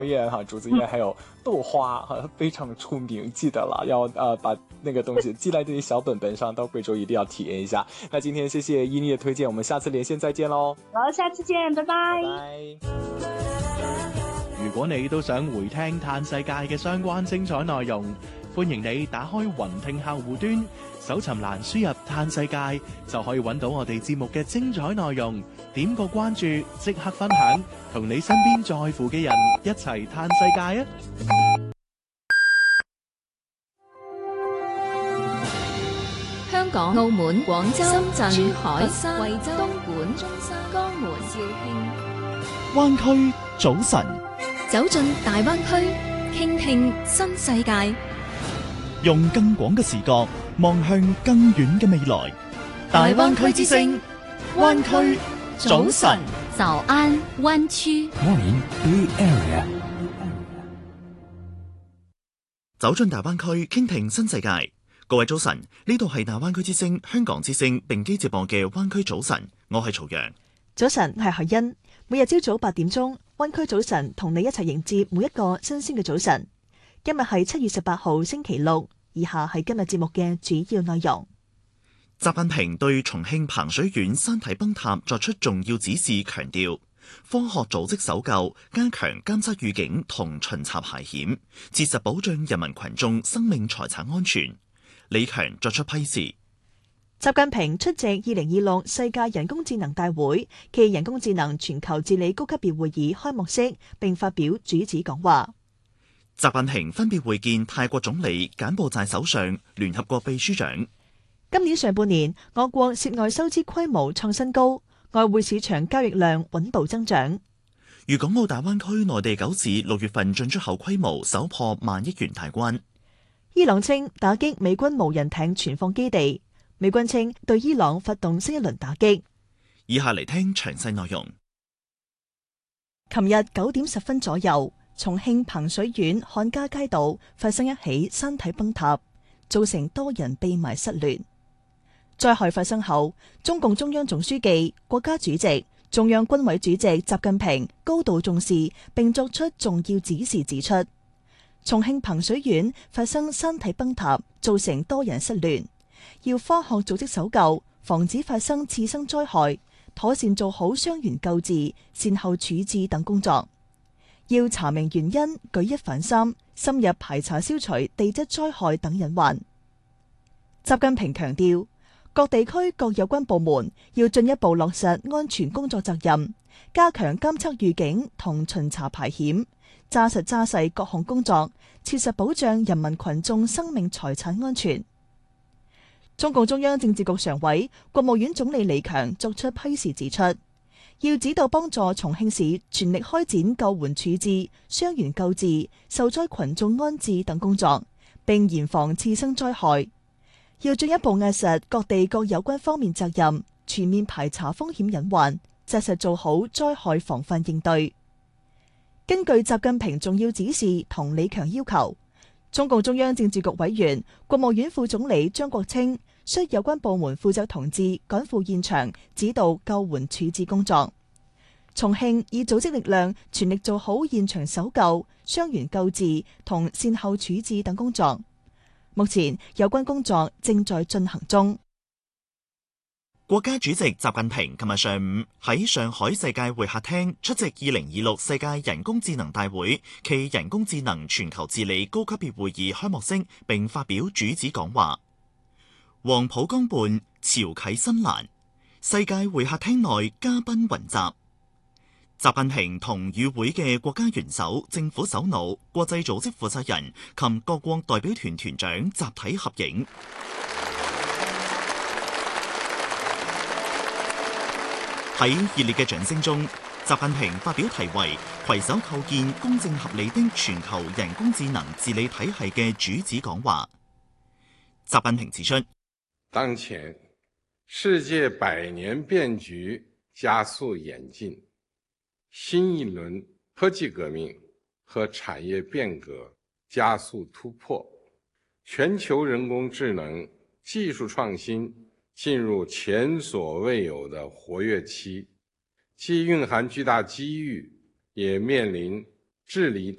宴哈，竹子宴还有豆花哈，非常出名，记得了，要把那个东西记在这些小本本上，到贵州一定要体验一下。那今天谢谢伊妮的推荐，我们下次连线再见喽。 好，下次见，拜拜。 拜拜。 如果你都想回聽嘆世界嘅相關精彩內容，歡迎你打開雲聽客戶端，搜尋欄輸入嘆世界，就可以揾到我哋節目嘅精彩內容。點個關注，即刻分享，同你身邊在乎嘅人一齊嘆世界啊！ 香港、澳門、廣州、深圳、珠海、惠州、東莞、中山、江門、肇慶。 灣區早晨， 走進大灣區，傾聽新世界， 用更廣嘅視角望向更遠嘅未來。大灣區之聲，灣區早晨， 早安灣區。 Morning Bay Area。 走進大灣區，傾聽新世界。各位早晨，呢度係大灣區之聲、香港之聲並機接播嘅灣區早晨，我係曹陽。 早晨，我係海欣。每日朝早8點鐘，灣區早晨同你一齊迎接每一個新鮮嘅早晨。今日係7月18號星期六，以下係今日節目嘅主要內容。 習近平對重慶彭水縣山體崩塌作出重要指示，強調科學組織搜救，加強監測預警同巡查排險，切實保障人民群眾生命財產安全。李強作出批示。 習近平出席2026世界人工智能大會暨人工智能全球治理高級別會議開幕式，並發表主旨講話。 習近平分別會見泰國總理、柬埔寨首相、聯合國秘書長。 今年上半年，我國涉外收支規模創新高，外匯市場交易量穩步增長。 粵港澳大灣區內地9市6月份進出口規模首破1萬億元大關。 伊朗稱打擊美軍無人艇存放基地，美軍稱對伊朗發動新一輪打擊。 以下嚟聽詳細內容。 琴日9點10分左右，重慶彭水縣漢家街道發生一起山體崩塌，造成多人被埋失聯。災害發生後，中共中央總書記、國家主席、中央軍委主席習近平高度重視並作出重要指示，指出重慶彭水縣發生山體崩塌，造成多人失聯，要科學組織搜救，防止發生次生災害，妥善做好傷員救治、善後處置等工作。要查明原因，舉一反三，深入排查消除地質災害等隱患。習近平強調，各地區各有關部門要進一步落實安全工作責任，加強監測預警同巡查排險，紮實紮實各項工作，切實保障人民群眾生命財產安全。中共中央政治局常委、國務院總理李強作出批示，指出要指導幫助重慶市全力開展救援處置、傷員救治、受災群眾安置等工作，並嚴防次生災害。要進一步壓實各地各有關方面責任，全面排查風險隱患，紮實做好災害防範應對。根據習近平重要指示同李強要求，中共中央政治局委員、國務院副總理張國清率有關部門負責同志趕赴現場指導救援處置工作。重慶以組織力量全力做好現場搜救、傷員救治同善後處置等工作。目前有關工作正在進行中。 國家主席習近平琴日上午喺上海世界會客廳出席2026世界人工智能大會暨人工智能全球治理高級別會議開幕式，並發表主旨講話。黃浦江畔潮啟新欄，世界會客廳內嘉賓雲集。習近平同與會嘅國家元首、政府首腦、國際組織負責人及各國代表團團長集體合影。喺熱烈嘅掌聲中，習近平發表題為《攜手構建公正合理的全球人工智能治理體系》嘅主旨講話。習近平指出， 當前世界百年變局加速演進，新一輪科技革命和產業變革加速突破，全球人工智能技術創新進入前所未有的活躍期，既蘊含巨大機遇，也面臨治理